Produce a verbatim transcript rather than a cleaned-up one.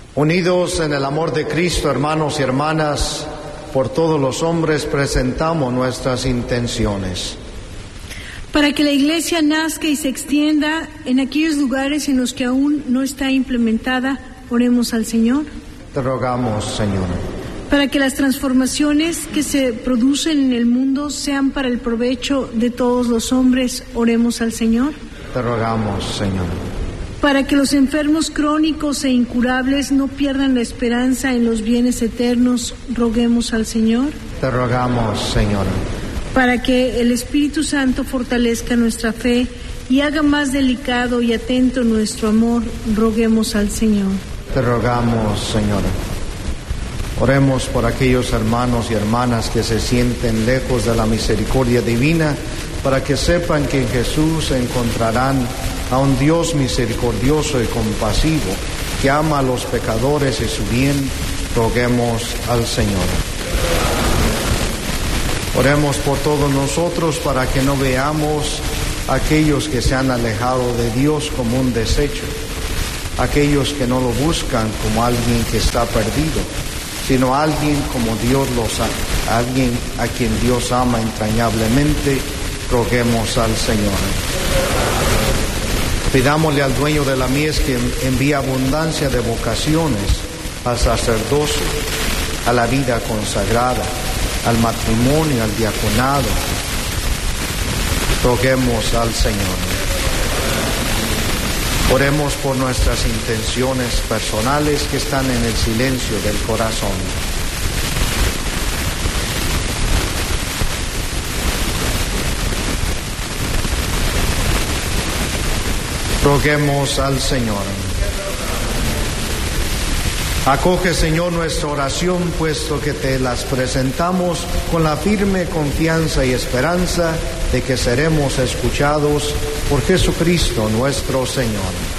Unidos en el amor de Cristo, hermanos y hermanas, por todos los hombres presentamos nuestras intenciones. Para que la Iglesia nazca y se extienda en aquellos lugares en los que aún no está implementada, oremos al Señor. Te rogamos, Señor. Para que las transformaciones que se producen en el mundo sean para el provecho de todos los hombres, oremos al Señor. Te rogamos, Señor. Para que los enfermos crónicos e incurables no pierdan la esperanza en los bienes eternos, roguemos al Señor. Te rogamos, Señor. Para que el Espíritu Santo fortalezca nuestra fe y haga más delicado y atento nuestro amor, roguemos al Señor. Te rogamos, Señor. Oremos por aquellos hermanos y hermanas que se sienten lejos de la misericordia divina, para que sepan que en Jesús encontrarán a un Dios misericordioso y compasivo, que ama a los pecadores y su bien. Roguemos al Señor. Oremos por todos nosotros para que no veamos a aquellos que se han alejado de Dios como un desecho, aquellos que no lo buscan como alguien que está perdido, sino alguien como Dios los ama, alguien a quien Dios ama entrañablemente. Roguemos al Señor. Pidámosle al dueño de la mies que envíe abundancia de vocaciones al sacerdocio, a la vida consagrada, al matrimonio, al diaconado. Roguemos al Señor. Oremos por nuestras intenciones personales que están en el silencio del corazón. Roguemos al Señor. Acoge, Señor, nuestra oración, puesto que te las presentamos con la firme confianza y esperanza de que seremos escuchados por Jesucristo nuestro Señor.